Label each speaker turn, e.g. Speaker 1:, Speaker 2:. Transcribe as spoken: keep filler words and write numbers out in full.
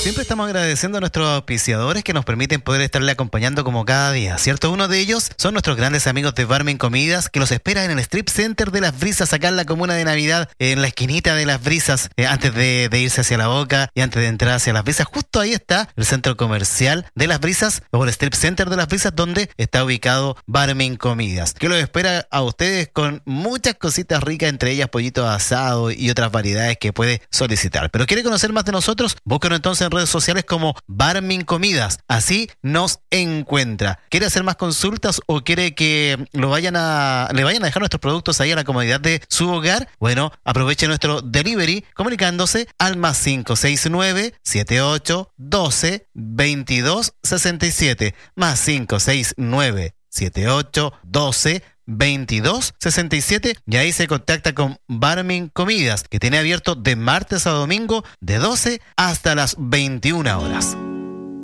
Speaker 1: Siempre estamos agradeciendo a nuestros auspiciadores que nos permiten poder estarle acompañando como cada día, ¿cierto? Uno de ellos son nuestros grandes amigos de Barmin Comidas, que los esperan en el Strip Center de Las Brisas, acá en la comuna de Navidad, en la esquinita de Las Brisas, eh, antes de, de irse hacia La Boca y antes de entrar hacia Las Brisas. Justo ahí está el centro comercial de Las Brisas, o el Strip Center de Las Brisas, donde está ubicado Barmin Comidas, que los espera a ustedes con muchas cositas ricas, entre ellas pollitos asados y otras variedades que puede solicitar. Pero quiere conocer más de nosotros, búsquenos entonces en redes sociales como Barmin Comidas, así nos encuentra. ¿Quiere hacer más consultas o quiere que lo vayan a le vayan a dejar nuestros productos ahí a la comodidad de su hogar? Bueno, aproveche nuestro delivery comunicándose al más cinco seis nueve, siete ocho, doce, veintidós, sesenta y siete, más cinco seis nueve, siete ocho, doce, veintidós, sesenta y siete, y ahí se contacta con Barmin Comidas, que tiene abierto de martes a domingo de doce hasta las veintiuna horas.